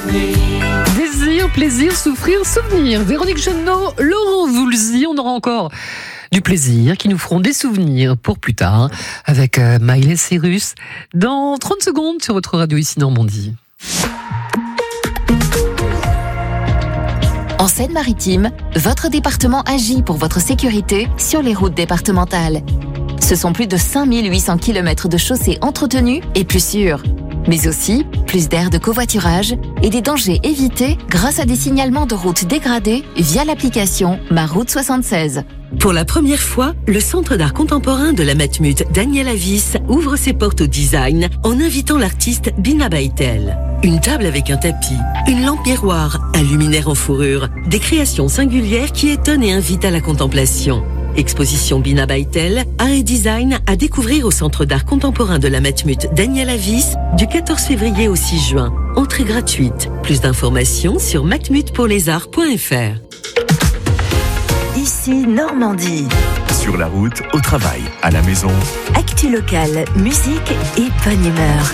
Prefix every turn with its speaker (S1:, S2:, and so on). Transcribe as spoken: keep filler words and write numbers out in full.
S1: Désir, plaisir, souffrir, souvenir. Véronique Jeannot, Laurent Voulzy, on aura encore du plaisir qui nous feront des souvenirs pour plus tard avec euh, Miley Cyrus dans trente secondes sur votre radio ici Normandie.
S2: En Seine-Maritime, votre département agit pour votre sécurité sur les routes départementales. Ce sont plus de cinq mille huit cents kilomètres de chaussées entretenues et plus sûres. Mais aussi plus d'aires de covoiturage et des dangers évités grâce à des signalements de routes dégradées via l'application Ma Route soixante-seize.
S3: Pour la première fois, le Centre d'art contemporain de la Matmut Daniel Avis ouvre ses portes au design en invitant l'artiste Bina Baitel. Une table avec un tapis, une lampe miroir, un luminaire en fourrure, des créations singulières qui étonnent et invitent à la contemplation. Exposition Bina Baitel, art et design à découvrir au Centre d'art contemporain de la Matmut Daniel Avis du quatorze février au six juin. Entrée gratuite. Plus d'informations sur matmut pour les arts point f r.
S4: Ici Normandie.
S5: Sur la route, au travail, à la maison.
S4: Actu locale, musique et bonne humeur.